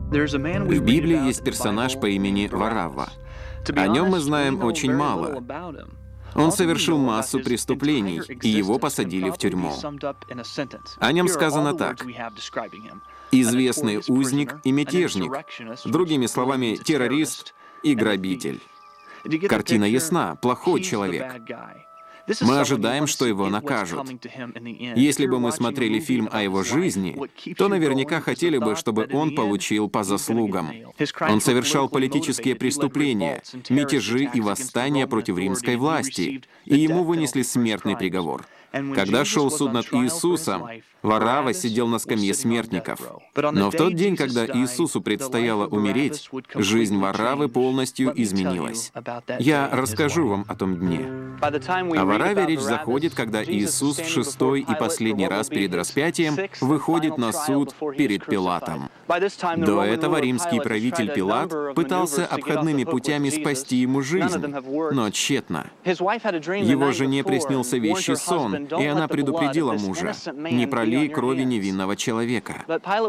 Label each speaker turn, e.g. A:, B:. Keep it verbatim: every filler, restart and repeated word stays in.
A: В Библии есть персонаж по имени Варавва. О нем мы знаем очень мало. Он совершил массу преступлений, и его посадили в тюрьму. О нем сказано так: известный узник и мятежник, другими словами, террорист и грабитель. Картина ясна: плохой человек. Мы ожидаем, что его накажут. Если бы мы смотрели фильм о его жизни, то наверняка хотели бы, чтобы он получил по заслугам. Он совершал политические преступления, мятежи и восстания против римской власти, и ему вынесли смертный приговор. Когда шел суд над Иисусом, Варавва сидел на скамье смертников. Но в тот день, когда Иисусу предстояло умереть, жизнь Вараввы полностью изменилась. Я расскажу вам о том дне. О Варавве речь заходит, когда Иисус в шестой и последний раз перед распятием выходит на суд перед Пилатом. До этого римский правитель Пилат пытался обходными путями спасти ему жизнь, но тщетно. Его жене приснился вещий сон, и она предупредила мужа: «Не пролей крови невинного человека».